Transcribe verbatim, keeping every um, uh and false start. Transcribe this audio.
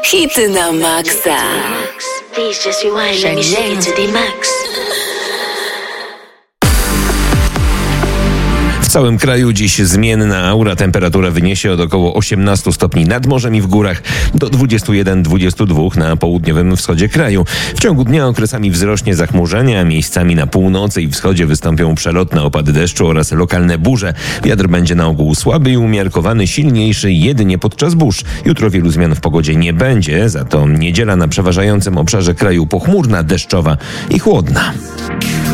Hity na maksa. Please just rewind, let me shake it to the max. W całym kraju dziś zmienna aura. Temperatura wyniesie od około osiemnastu stopni nad morzem i w górach do dwudziestu jeden do dwudziestu dwóch na południowym wschodzie kraju. W ciągu dnia okresami wzrośnie zachmurzenie, a miejscami na północy i wschodzie wystąpią przelotne opady deszczu oraz lokalne burze. Wiatr będzie na ogół słaby i umiarkowany, silniejszy jedynie podczas burz. Jutro wielu zmian w pogodzie nie będzie, za to niedziela na przeważającym obszarze kraju pochmurna, deszczowa i chłodna.